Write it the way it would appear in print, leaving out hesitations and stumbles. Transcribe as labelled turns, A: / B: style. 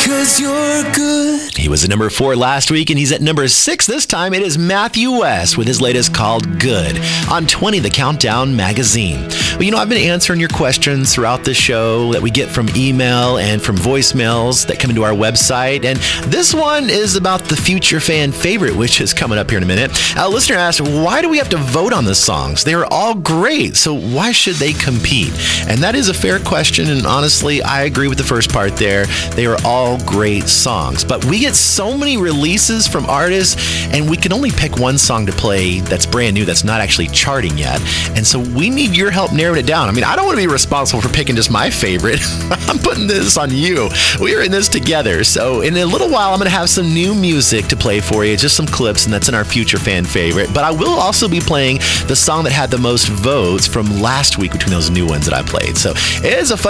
A: 'cause you're good.
B: He was at number 4 last week, and he's at number 6 this time. It is Matthew West with his latest called Good on 20, the Countdown magazine. Well, I've been answering your questions throughout the show that we get from email and from voicemails that come into our website. And this one is about the future fan favorite, which is coming up here in a minute. A listener asked, why do we have to vote on the songs? They are all great, so why should they compete? And that is a fair question, and honestly, I agree with the first part there. They are all great songs, but we get so many releases from artists, and we can only pick one song to play that's brand new, that's not actually charting yet. And so we need your help narrowing it down. I don't want to be responsible for picking just my favorite. I'm putting this on you. We are in this together. So in a little while, I'm going to have some new music to play for you, just some clips, and that's in our future fan favorite. But I will also be playing the song that had the most votes from last week between those new ones that I played. So it is a fun